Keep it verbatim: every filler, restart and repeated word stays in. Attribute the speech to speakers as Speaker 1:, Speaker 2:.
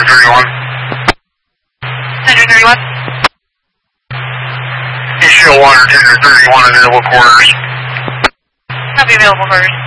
Speaker 1: thirty-one.
Speaker 2: Tender thirty-one.
Speaker 1: East Shield Water, Tender thirty-one, available quarters.
Speaker 2: Copy, available quarters.